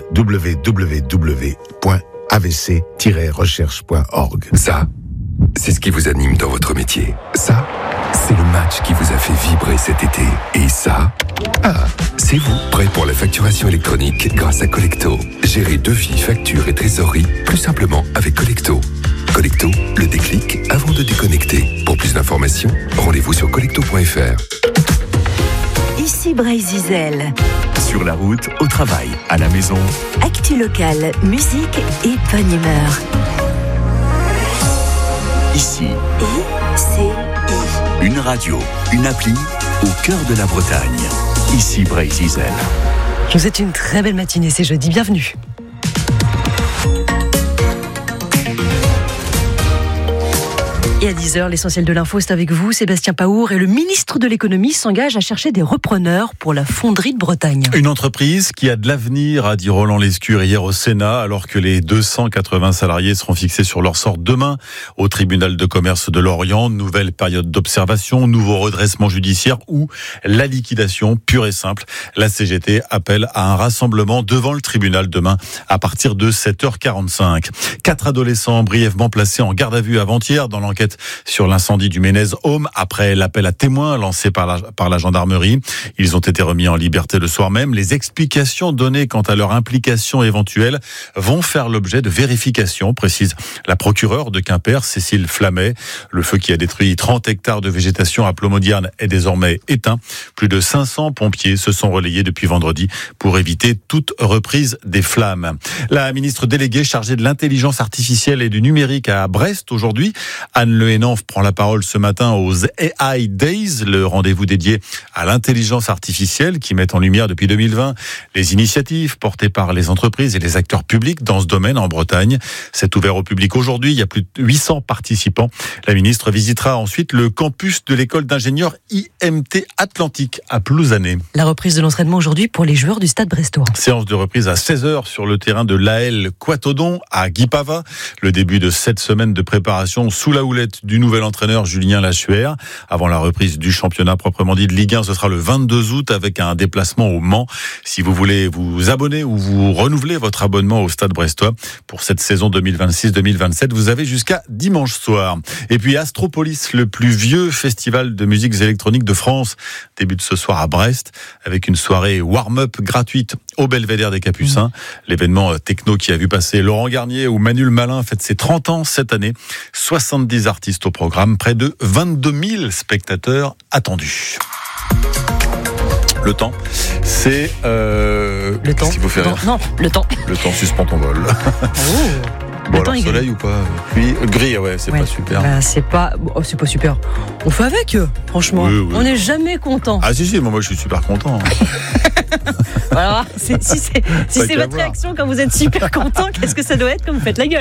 www.avc-recherche.org. Ça, c'est ce qui vous anime dans votre métier. Ça, c'est le match qui vous a fait vibrer cet été. Et ça, c'est vous, prêt pour la facturation électronique grâce à Collecto. Gérez devis, factures et trésorerie plus simplement avec Collecto. Collecto, le déclic avant de déconnecter. Pour plus d'informations, rendez-vous sur collecto.fr. Ici Bryce Zizel. Sur la route, au travail, à la maison. Actu locale, musique et bonne humeur. Ici, ICI. une radio, une appli au cœur de la Bretagne. Ici Bryce Zizel. Je vous souhaite une très belle matinée, c'est jeudi, bienvenue. Et à 10h, l'essentiel de l'info, c'est avec vous, Sébastien Paour. Et le ministre de l'économie s'engage à chercher des repreneurs pour la fonderie de Bretagne. Une entreprise qui a de l'avenir, a dit Roland Lescure hier au Sénat, alors que les 280 salariés seront fixés sur leur sort demain au tribunal de commerce de Lorient. Nouvelle période d'observation, nouveau redressement judiciaire ou la liquidation pure et simple. La CGT appelle à un rassemblement devant le tribunal demain à partir de 7h45. 4 adolescents brièvement placés en garde à vue avant-hier dans l'enquête sur l'incendie du Ménez Home après l'appel à témoins lancé par la gendarmerie. Ils ont été remis en liberté le soir même. Les explications données quant à leur implication éventuelle vont faire l'objet de vérifications, précise la procureure de Quimper, Cécile Flamet. Le feu qui a détruit 30 hectares de végétation à Plomodierne est désormais éteint. Plus de 500 pompiers se sont relayés depuis vendredi pour éviter toute reprise des flammes. La ministre déléguée chargée de l'intelligence artificielle et du numérique à Brest aujourd'hui, Anne Le Hénanf prend la parole ce matin aux AI Days, le rendez-vous dédié à l'intelligence artificielle qui met en lumière depuis 2020 les initiatives portées par les entreprises et les acteurs publics dans ce domaine en Bretagne. C'est ouvert au public aujourd'hui, il y a plus de 800 participants. La ministre visitera ensuite le campus de l'école d'ingénieurs IMT Atlantique à Plouzané. La reprise de l'entraînement aujourd'hui pour les joueurs du Stade brestois. Séance de reprise à 16h sur le terrain de l'AL Quatodon à Guipava. Le début de 7 semaines de préparation sous la houlette du nouvel entraîneur Julien Lachuer. Avant la reprise du championnat proprement dit de Ligue 1, ce sera le 22 août avec un déplacement au Mans. Si vous voulez vous abonner ou vous renouveler votre abonnement au Stade brestois pour cette saison 2026-2027, vous avez jusqu'à dimanche soir. Et puis Astropolis, le plus vieux festival de musiques électroniques de France, débute ce soir à Brest avec une soirée warm-up gratuite au Belvédère des Capucins. L'événement techno qui a vu passer Laurent Garnier ou Manu le Malin fête ses 30 ans cette année. 70 artistes au programme, près de 22 000 spectateurs attendus. Le temps, c'est... Le temps. Qu'est-ce qu'il faut faire ? Non, le temps. Le temps, suspend ton vol. Bon, alors soleil ou pas ? Puis gris, ouais, c'est pas super. Bah, c'est pas super. On fait avec, franchement. Oui. On n'est jamais content. Ah si, moi je suis super content. Voilà, si c'est votre réaction quand vous êtes super content, qu'est-ce que ça doit être quand vous faites la gueule ?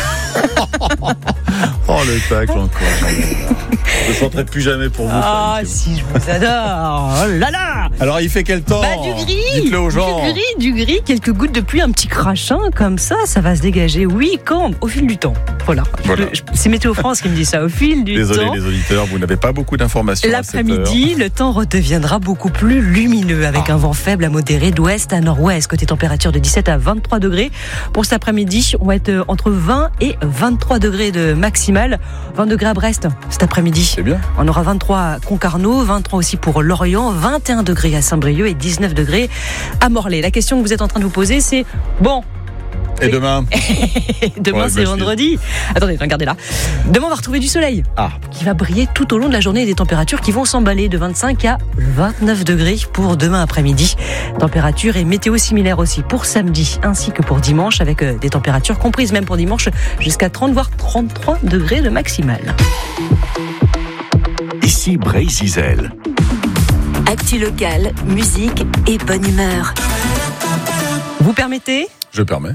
Oh le tacle encore. Je ne chanterai plus jamais pour vous. Ah si, je vous adore. Oh là là. Alors il fait quel temps ? Du gris. Dites-le aux gens. Du gris, quelques gouttes de pluie, un petit crachin comme ça va se dégager. Oui, quand ? Au fil du temps. Voilà. C'est Météo France qui me dit ça. Au fil du temps. Désolé les auditeurs, vous n'avez pas beaucoup d'informations. L'après-midi, le temps redeviendra beaucoup plus lumineux avec un vent faible à modéré d'ouest à nord-ouest. Côté température de 17 à 23 degrés. Pour cet après-midi, on va être entre 20 et 23 degrés de maximal. 20 degrés à Brest cet après-midi. C'est bien. On aura 23 à Concarneau, 23 aussi pour Lorient, 21 degrés à Saint-Brieuc et 19 degrés à Morlaix. La question que vous êtes en train de vous poser, c'est bon. Et demain Demain, c'est vendredi. Attendez, regardez là. Demain, on va retrouver du soleil qui va briller tout au long de la journée et des températures qui vont s'emballer de 25 à 29 degrés pour demain après-midi. Température et météo similaire aussi pour samedi ainsi que pour dimanche avec des températures comprises même pour dimanche jusqu'à 30 voire 33 degrés de maximal. Ici Bryce Zizel. Actu locale, musique et bonne humeur. Vous permettez ? Je permets.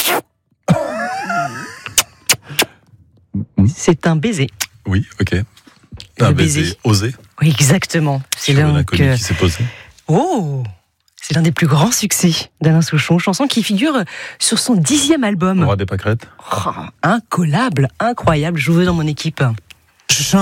C'est un baiser. Oui, ok. Un baiser osé. Oui, exactement. C'est l'inconnu qui s'est posé. Oh, c'est l'un des plus grands succès d'Alain Souchon, chanson qui figure sur son 10e album. Le Roi des Pâquerettes. Incollable, incroyable, je vous veux dans mon équipe.